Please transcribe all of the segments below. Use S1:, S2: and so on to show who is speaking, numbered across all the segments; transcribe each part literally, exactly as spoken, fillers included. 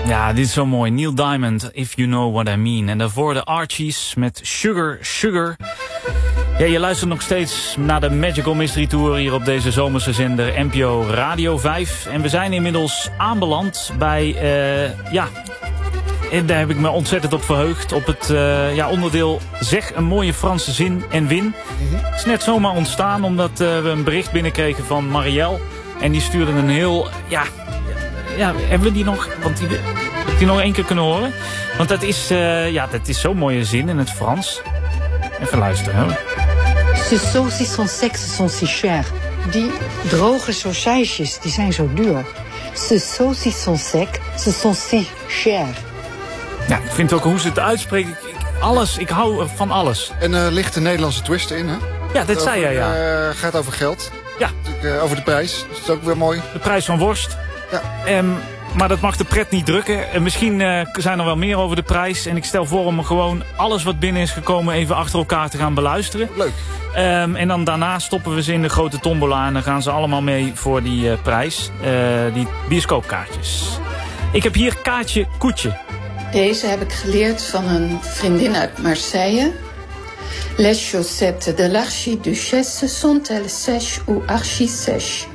S1: Ja, dit is zo mooi. Neil Diamond, If You Know What I Mean. En daarvoor de Archies met Sugar, Sugar. Ja, je luistert nog steeds naar de Magical Mystery Tour hier op deze zomerse zender N P O Radio vijf. En we zijn inmiddels aanbeland bij, uh, ja, en daar heb ik me ontzettend op verheugd. Op het uh, ja, onderdeel Zeg een mooie Franse zin en win. Mm-hmm. Het is net zomaar ontstaan omdat uh, we een bericht binnenkregen van Marielle. En die stuurde een heel, ja, ja, hebben we die nog, want die, heb die nog één keer kunnen horen? Want dat is, uh, ja, dat is zo'n mooie zin in het Frans. Even luisteren, hè.
S2: Ce saucisson sec, ce sont si cher. Die droge sausijsjes, die zijn zo duur. Ce saucisson sec, ce sont si cher.
S1: Ja, ik vind ook hoe ze het uitspreken. Ik, ik, alles, ik hou van alles.
S3: En er uh, ligt de Nederlandse twist in, hè?
S1: Ja, dat zei jij, ja.
S3: Het uh, gaat over geld.
S1: Ja.
S3: Uh, over de prijs. Dus dat is ook weer mooi.
S1: De prijs van worst.
S3: Ja.
S1: Um, maar dat mag de pret niet drukken. En misschien uh, zijn er wel meer over de prijs. En ik stel voor om gewoon alles wat binnen is gekomen even achter elkaar te gaan beluisteren.
S3: Leuk.
S1: Um, en dan daarna stoppen we ze in de grote tombola. En dan gaan ze allemaal mee voor die uh, prijs. Uh, die bioscoopkaartjes. Ik heb hier Kaatje Koetje.
S4: Deze heb ik geleerd van een vriendin uit Marseille. Les chaussettes de l'archiduchesse sont-elles sèches ou archi-sèches?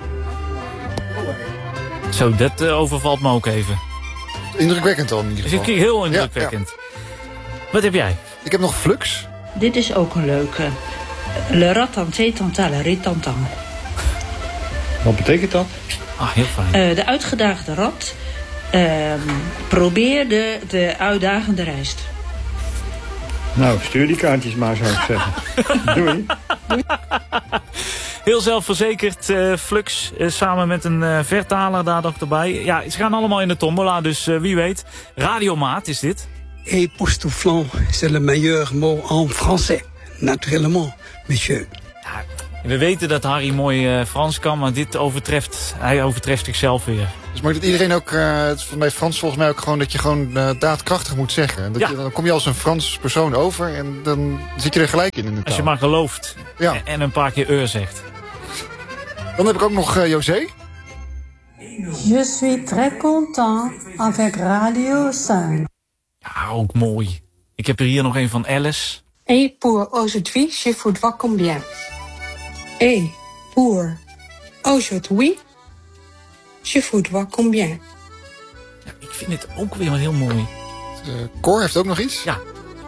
S1: Zo, dat uh, overvalt me ook even.
S3: Indrukwekkend al in ieder geval.
S1: Dus heel indrukwekkend. Ja, ja. Wat heb jij?
S3: Ik heb nog Flux.
S5: Dit is ook een leuke. Le ratanté tenta le ritantant.
S6: Wat betekent dat?
S1: Ah, heel fijn.
S5: Uh, de uitgedaagde rat uh, probeerde de uitdagende rijst.
S6: Nou, stuur die kaartjes maar, zou ik zeggen. Doei. Doei.
S1: Heel zelfverzekerd, uh, Flux, uh, samen met een uh, vertaler daar nog erbij. Ja, ze gaan allemaal in de tombola, dus uh, wie weet. Radiomaat is dit.
S7: Époustouflant, c'est le meilleur mot en français. Naturellement, monsieur.
S1: Ja, we weten dat Harry mooi uh, Frans kan, maar dit overtreft, hij overtreft zichzelf weer.
S3: Dus mag dat iedereen ook, uh, het is bij Frans volgens mij ook gewoon dat je gewoon uh, daadkrachtig moet zeggen. Dat
S1: ja.
S3: je, dan kom je als een Frans persoon over en dan zit je er gelijk in in de taal.
S1: Als je maar gelooft ja. en, en een paar keer eur zegt.
S3: Dan heb ik ook nog uh, José.
S2: Je suis très content avec Radio vijf.
S1: Ja, ook mooi. Ik heb er hier nog een van Alice.
S2: Et pour aujourd'hui, je voudrais combien? Et pour aujourd'hui, je voudrais combien?
S1: Ja, ik vind het ook weer heel mooi.
S3: Uh, Cor heeft ook nog iets?
S1: Ja.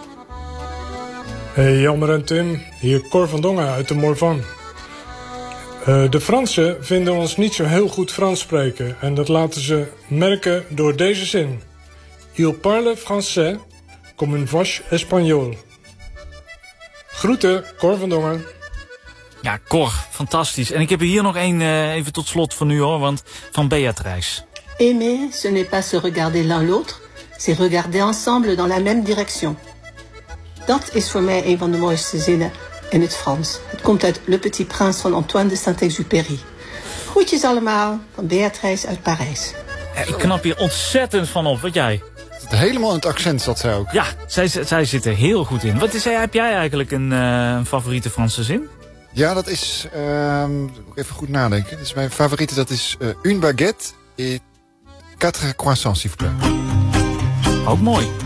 S8: Hey Jammer en Tim, hier Cor van Dongen uit de Morvan. Uh, de Fransen vinden ons niet zo heel goed Frans spreken. En dat laten ze merken door deze zin. Il parle français comme une vache espagnole. Groeten, Cor van Dongen.
S1: Ja, Cor, fantastisch. En ik heb er hier nog één uh, even tot slot van u hoor, want van Beatrice.
S4: Aimer, ce n'est pas se regarder l'un l'autre, c'est regarder ensemble dans la même direction. Dat is voor mij een van de mooiste zinnen in het Frans. Het komt uit Le Petit Prince van Antoine de Saint-Exupéry. Groetjes allemaal van Beatrice uit Parijs.
S1: Ja, ik knap hier ontzettend van op. Wat jij?
S3: Helemaal in het accent zat zij ook.
S1: Ja, zij, zij zit er heel goed in. Wat is, heb jij eigenlijk een, uh, een favoriete Franse zin?
S3: Ja, dat is... Uh, even goed nadenken. Dat is mijn favoriete. Dat is uh, une baguette et quatre croissants, s'il vous plaît.
S1: Ook mooi.